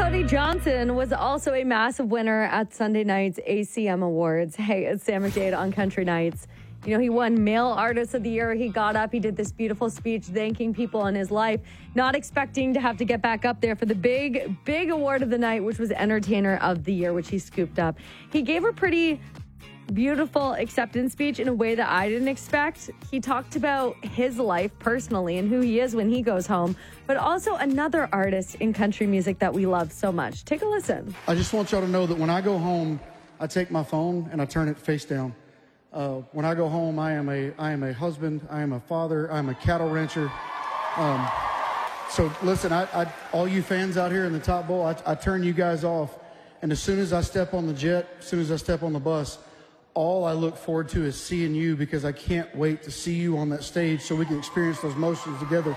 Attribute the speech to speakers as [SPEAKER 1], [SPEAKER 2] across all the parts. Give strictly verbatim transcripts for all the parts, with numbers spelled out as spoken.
[SPEAKER 1] Cody Johnson was also a massive winner at Sunday night's A C M Awards. Hey, it's Sam and Jade on Country Nights. You know, he won Male Artist of the Year. He got up, he did this beautiful speech thanking people in his life, not expecting to have to get back up there for the big, big award of the night, which was Entertainer of the Year, which he scooped up. He gave a pretty beautiful acceptance speech in a way that I didn't expect. He talked about his life personally and who he is when he goes home, but also another artist in country music that we love so much. Take a listen.
[SPEAKER 2] I just want y'all to know that when I go home, I take my phone and I turn it face down. Uh, when I go home, I am a I am a husband, I am a father, I am a cattle rancher. Um, so listen, I, I, all you fans out here in the Top Bowl, I, I turn you guys off. And as soon as I step on the jet, as soon as I step on the bus, all I look forward to is seeing you, because I can't wait to see you on that stage so we can experience those emotions together.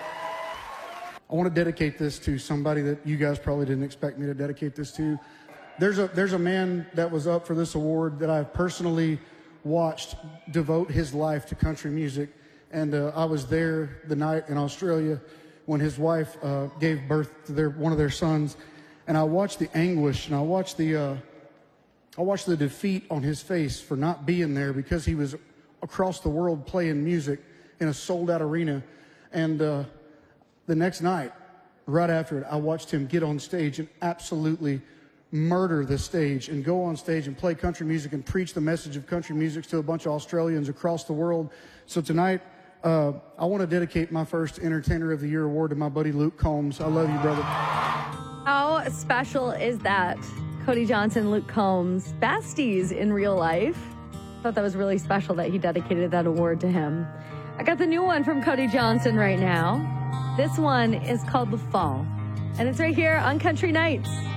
[SPEAKER 2] I want to dedicate this to somebody that you guys probably didn't expect me to dedicate this to. There's a there's a man that was up for this award that I've personally watched devote his life to country music, and uh, I was there the night in Australia when his wife uh, gave birth to their one of their sons, and I watched the anguish and I watched the uh, I watched the defeat on his face for not being there, because he was across the world playing music in a sold-out arena. And uh, the next night, right after it, I watched him get on stage and absolutely murder the stage and go on stage and play country music and preach the message of country music to a bunch of Australians across the world. So tonight, uh, I want to dedicate my first Entertainer of the Year award to my buddy Luke Combs. I love you, brother.
[SPEAKER 1] How special is that? Cody Johnson, Luke Combs, besties in real life. Thought that was really special that he dedicated that award to him. I got the new one from Cody Johnson right now. This one is called The Fall, and it's right here on Country Nights.